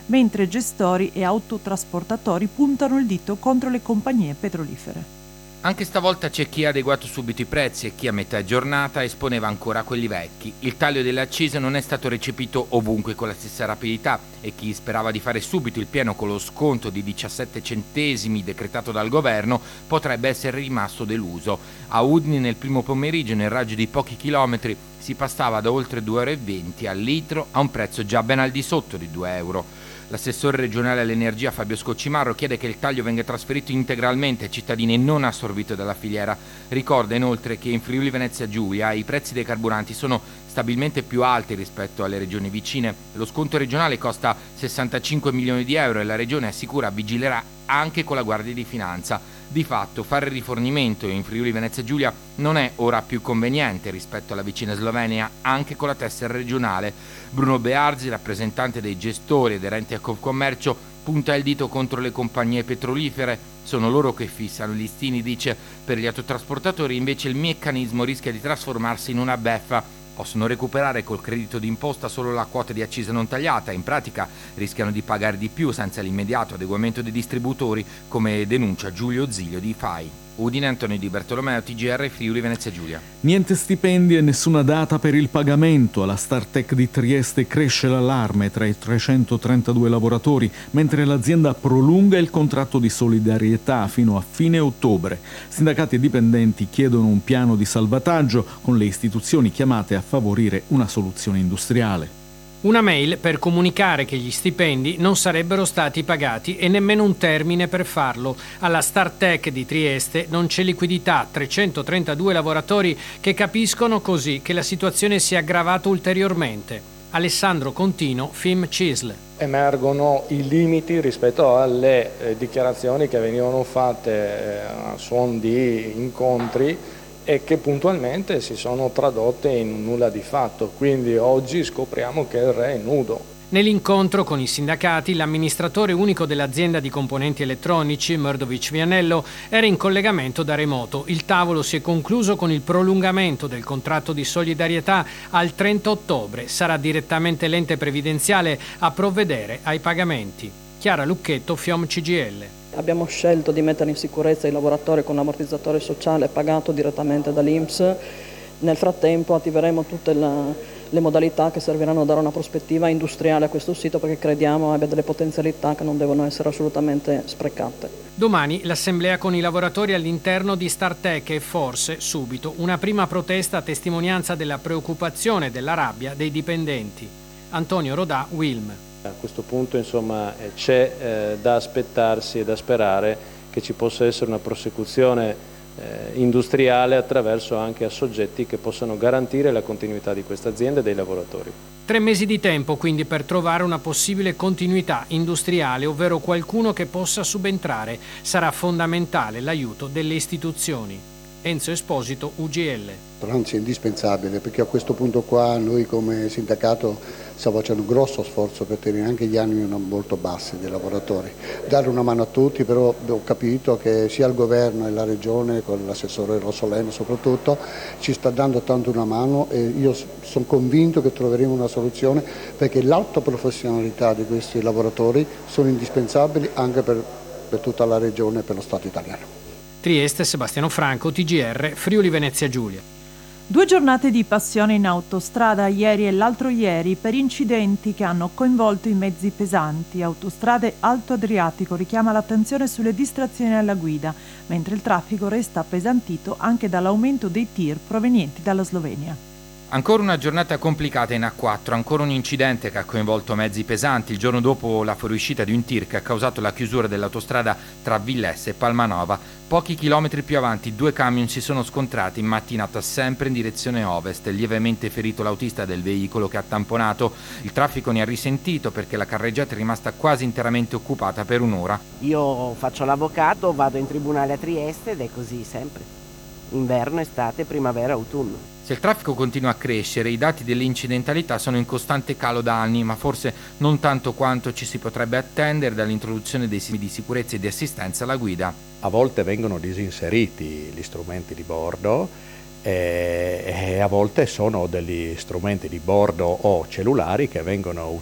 mentre gestori e autotrasportatori puntano il dito contro le compagnie petrolifere. Anche stavolta c'è chi ha adeguato subito i prezzi e chi a metà giornata esponeva ancora quelli vecchi. Il taglio delle accise non è stato recepito ovunque con la stessa rapidità e chi sperava di fare subito il pieno con lo sconto di 17 centesimi decretato dal governo potrebbe essere rimasto deluso. A Udine nel primo pomeriggio, nel raggio di pochi chilometri, si passava da oltre 2,20 € al litro a un prezzo già ben al di sotto di 2 euro. L'assessore regionale all'energia Fabio Scoccimarro chiede che il taglio venga trasferito integralmente ai cittadini non assorbito dalla filiera. Ricorda inoltre che in Friuli Venezia Giulia i prezzi dei carburanti sono stabilmente più alti rispetto alle regioni vicine. Lo sconto regionale costa 65 milioni di euro e la regione assicura vigilerà anche con la Guardia di Finanza. Di fatto fare rifornimento in Friuli Venezia Giulia non è ora più conveniente rispetto alla vicina Slovenia, anche con la tessera regionale. Bruno Bearzi, rappresentante dei gestori aderenti a Confcommercio, punta il dito contro le compagnie petrolifere. Sono loro che fissano i listini, dice. Per gli autotrasportatori invece il meccanismo rischia di trasformarsi in una beffa. Possono recuperare col credito d'imposta solo la quota di accisa non tagliata, in pratica rischiano di pagare di più senza l'immediato adeguamento dei distributori, come denuncia Giulio Zilio di FAI. Udine, Antonio Di Bertolomeo, TGR Friuli Venezia Giulia. Niente stipendi e nessuna data per il pagamento. Alla Startec di Trieste cresce l'allarme tra i 332 lavoratori, mentre l'azienda prolunga il contratto di solidarietà fino a fine ottobre. Sindacati e dipendenti chiedono un piano di salvataggio con le istituzioni chiamate a favorire una soluzione industriale. Una mail per comunicare che gli stipendi non sarebbero stati pagati e nemmeno un termine per farlo. Alla Startec di Trieste non c'è liquidità, 332 lavoratori che capiscono così che la situazione si è aggravata ulteriormente. Alessandro Contino, FIM CISL. Emergono i limiti rispetto alle dichiarazioni che venivano fatte a suon di incontri e che puntualmente si sono tradotte in un nulla di fatto, quindi oggi scopriamo che il re è nudo. Nell'incontro con i sindacati, l'amministratore unico dell'azienda di componenti elettronici, Mrdovic Vianello, era in collegamento da remoto. Il tavolo si è concluso con il prolungamento del contratto di solidarietà al 30 ottobre. Sarà direttamente l'ente previdenziale a provvedere ai pagamenti. Chiara Lucchetto, FIOM CGIL. Abbiamo scelto di mettere in sicurezza i lavoratori con l'ammortizzatore sociale pagato direttamente dall'INPS. Nel frattempo attiveremo tutte le modalità che serviranno a dare una prospettiva industriale a questo sito, perché crediamo abbia delle potenzialità che non devono essere assolutamente sprecate. Domani l'assemblea con i lavoratori all'interno di Startec e forse subito una prima protesta a testimonianza della preoccupazione e della rabbia dei dipendenti. Antonio Rodà, Wilm. A questo punto c'è da aspettarsi e da sperare che ci possa essere una prosecuzione industriale attraverso anche a soggetti che possano garantire la continuità di questa azienda e dei lavoratori. 3 mesi di tempo quindi per trovare una possibile continuità industriale, ovvero qualcuno che possa subentrare. Sarà fondamentale l'aiuto delle istituzioni. Enzo Esposito, UGL. Anzi è indispensabile, perché a questo punto qua noi come sindacato stiamo facendo un grosso sforzo per tenere anche gli animi molto bassi dei lavoratori, dare una mano a tutti, però ho capito che sia il governo e la regione, con l'assessore Rossoleno soprattutto, ci sta dando tanto una mano e io sono convinto che troveremo una soluzione, perché l'alta professionalità di questi lavoratori sono indispensabili anche per tutta la regione e per lo Stato italiano. Trieste, Sebastiano Franco, TGR, Friuli Venezia Giulia. 2 giornate di passione in autostrada ieri e l'altro ieri per incidenti che hanno coinvolto i mezzi pesanti. Autostrade Alto Adriatico richiama l'attenzione sulle distrazioni alla guida, mentre il traffico resta appesantito anche dall'aumento dei tir provenienti dalla Slovenia. Ancora una giornata complicata in A4, ancora un incidente che ha coinvolto mezzi pesanti il giorno dopo la fuoriuscita di un tir che ha causato la chiusura dell'autostrada tra Villesse e Palmanova. Pochi chilometri più avanti 2 camion si sono scontrati in mattinata sempre in direzione ovest, lievemente ferito l'autista del veicolo che ha tamponato. Il traffico ne ha risentito perché la carreggiata è rimasta quasi interamente occupata per un'ora. Io faccio l'avvocato, vado in tribunale a Trieste ed è così sempre. Inverno, estate, primavera, autunno. Se il traffico continua a crescere, i dati dell'incidentalità sono in costante calo da anni, ma forse non tanto quanto ci si potrebbe attendere dall'introduzione dei sistemi di sicurezza e di assistenza alla guida. A volte vengono disinseriti gli strumenti di bordo e a volte sono degli strumenti di bordo o cellulari che vengono